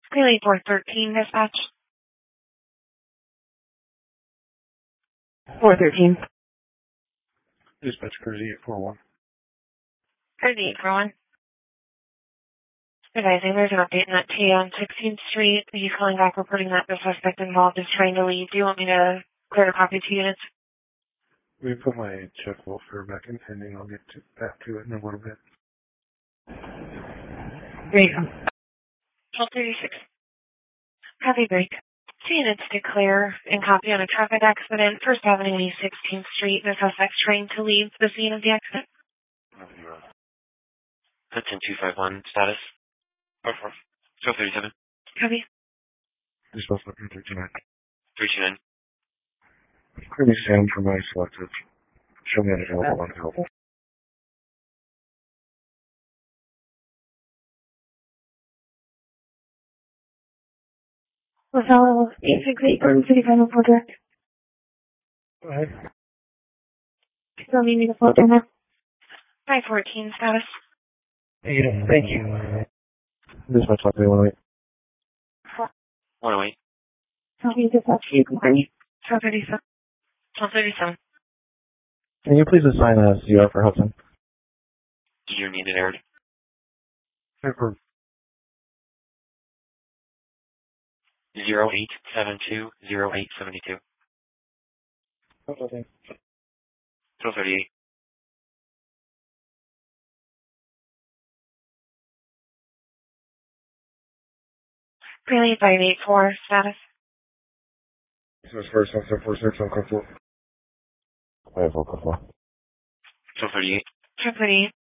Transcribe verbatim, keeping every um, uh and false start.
Clearly four thirteen, dispatch. four thirteen. Dispatch Cruzy eight four one. Cruzy eight four one. Advising there's an update in that T on sixteenth Street. He's calling back reporting that the suspect involved is trying to leave. Do you want me to clear the copy to units? We put my check welfare back in pending. I'll get to, back to it in a little bit. Break. twelve thirty-six. Copy break. Two units to clear and copy on a traffic accident. First Avenue East sixteenth Street. The suspect's trying to leave the scene of the accident. Hudson two five one, status? twelve thirty-seven. Copy. Dispatch three two nine. three two nine. Clearly stand for my selected. Show me unavailable, unavailable. LaSalle eight six eight, Gordon City Final Four Direct. Go ahead. Still need me to float down there. five fourteen, status. Hey, thank you. Dispatch three one eight. one oh eight. Copy, dispatch, you can hear me. twelve thirty-seven. twelve thirty-seven. Can you please assign a C R for Hudson? Your needed aired. Paper. zero eight seven two zero eight seven two. Okay. twelve thirty-eight. Really five eight four, status. This is first, seven four six, I'll come for. five four four. twelve thirty-eight. twelve thirty-eight.